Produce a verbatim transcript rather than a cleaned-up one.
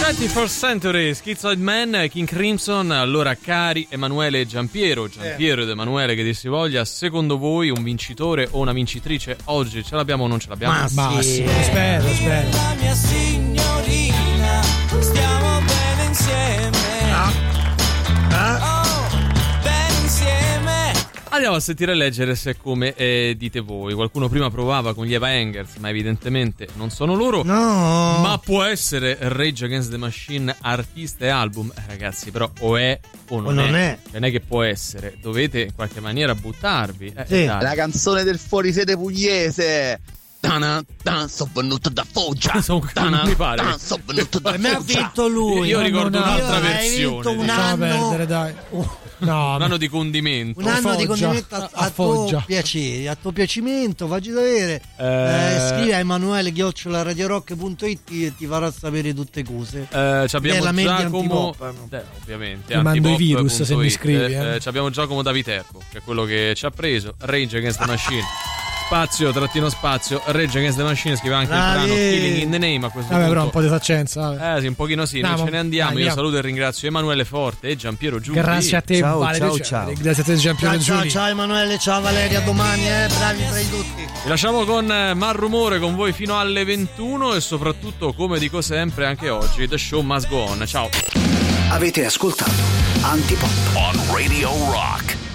twenty-first Century, Schizoid Man, King Crimson. Allora, cari Emanuele e Giampiero, Giampiero ed Emanuele che dir si voglia, secondo voi un vincitore o una vincitrice oggi ce l'abbiamo o non ce l'abbiamo? Ma, Ma sì, sì, spero, spero. La mia signorina, stiamo bene insieme. Ah. Ah. Oh, bene insieme. Andiamo a sentire e leggere se come eh, dite voi. Qualcuno prima provava con gli Eva Engels, ma evidentemente non sono loro. No. Ma può essere Rage Against the Machine artista e album? Eh, ragazzi, però o è o non, o non è. è. Non è che può essere. Dovete in qualche maniera buttarvi. Eh, sì. dai. La canzone del fuorisede pugliese. Tana, tana, sono venuto da Foggia. Tana, mi pare. Tana, sono venuto da Per me ha Foggia. vinto lui. Io, io ricordo no, un'altra io versione. Hai vinto un diciamo. anno, perdere, dai. Uh, no, un anno di condimento. un anno Foggia. di condimento a, a, A tuo Foggia. piacere, a tuo piacimento, facci sapere. Eh... Eh, scrivi a Emanuele chiocciola radiorock punto it e ti farà sapere tutte cose. Eh, abbiamo Bella media Giacomo, antipop, no? eh, ovviamente. Ti mando i virus antipop se mi punto it. scrivi, eh. Eh, abbiamo Giacomo da Viterbo, che è quello che ci ha preso. Rage Against the Machine. Spazio, trattino spazio, Rage Against the Machine, scrive anche Bravi. il brano Killing in the Name a questo Vabbè, punto. però un po' di saccenza. Vabbè. Eh sì, un pochino sì, Andiamo. noi ce ne andiamo. Dai, Io andiamo. saluto e ringrazio Emanuele Forte e Giampiero Giulli. Grazie a te, Ciao, Valerio. ciao, ciao. Grazie a te, Giampiero Ciao, ciao, Giulli. ciao Emanuele, ciao Valeria, domani, eh, bravi, bravi tutti. Vi lasciamo con eh, Malrumore con voi fino alle ventuno e soprattutto, come dico sempre, anche oggi, The Show Must Go On. Ciao. Avete ascoltato Antipop on Radio Rock.